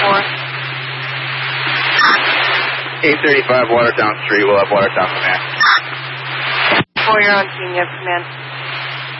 835 Watertown Street. We'll have Watertown command. 4, you're on scene. Yes, command.